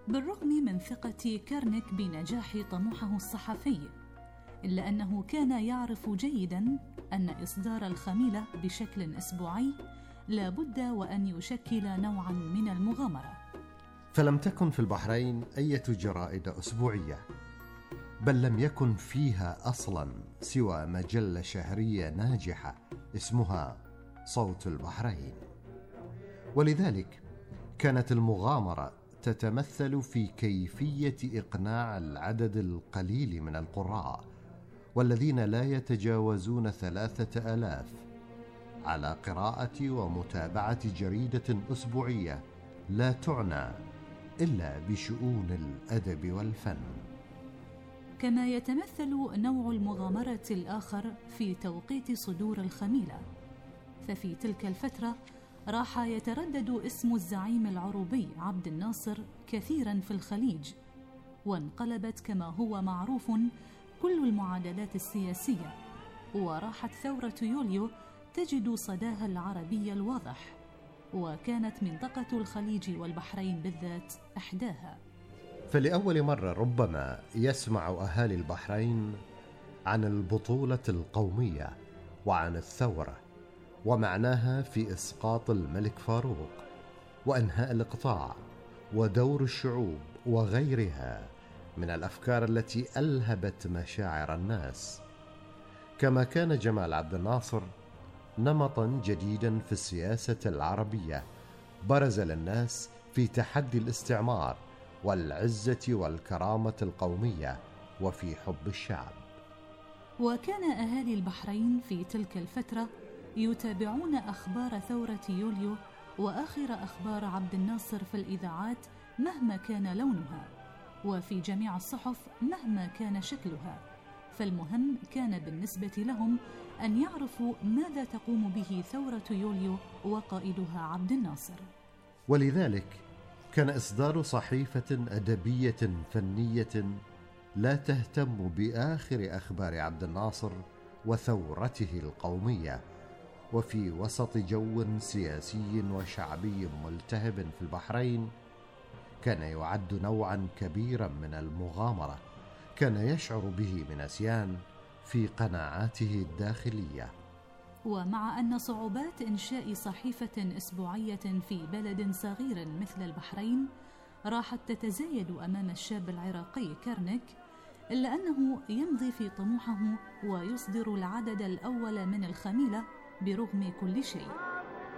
بالرغم من ثقة كارنيك بنجاح طموحه الصحفي، إلا أنه كان يعرف جيداً أن إصدار الخميلة بشكل أسبوعي لا بد وأن يشكل نوعاً من المغامرة. فلم تكن في البحرين أي جرائد أسبوعية، بل لم يكن فيها أصلاً سوى مجلة شهرية ناجحة اسمها صوت البحرين. ولذلك كانت المغامرة تتمثل في كيفية إقناع العدد القليل من القراء والذين لا يتجاوزون 3000 على قراءة ومتابعة جريدة أسبوعية لا تعنى إلا بشؤون الأدب والفن. كما يتمثل نوع المغامرة الآخر في توقيت صدور الخميلة، ففي تلك الفترة راح يتردد اسم الزعيم العروبي عبد الناصر كثيرا في الخليج، وانقلبت كما هو معروف كل المعادلات السياسية، وراحت ثورة يوليو تجد صداها العربي الواضح، وكانت منطقة الخليج والبحرين بالذات إحداها. فلأول مرة ربما يسمع أهالي البحرين عن البطولة القومية وعن الثورة ومعناها في إسقاط الملك فاروق وإنهاء الإقطاع ودور الشعوب وغيرها من الأفكار التي ألهبت مشاعر الناس. كما كان جمال عبد الناصر نمطا جديدا في السياسة العربية برز للناس في تحدي الاستعمار والعزة والكرامة القومية وفي حب الشعب. وكان أهالي البحرين في تلك الفترة يتابعون أخبار ثورة يوليو وآخر أخبار عبد الناصر في الإذاعات مهما كان لونها، وفي جميع الصحف مهما كان شكلها، فالمهم كان بالنسبة لهم أن يعرفوا ماذا تقوم به ثورة يوليو وقائدها عبد الناصر. ولذلك كان إصدار صحيفة أدبية فنية لا تهتم بآخر أخبار عبد الناصر وثورته القومية، وفي وسط جو سياسي وشعبي ملتهب في البحرين كان يعد نوعا كبيرا من المغامرة كان يشعر به من نسيان في قناعاته الداخلية. ومع أن صعوبات إنشاء صحيفة أسبوعية في بلد صغير مثل البحرين راحت تتزايد أمام الشاب العراقي كارنيك، إلا أنه يمضي في طموحه ويصدر العدد الأول من الخميلة برغم كل شيء.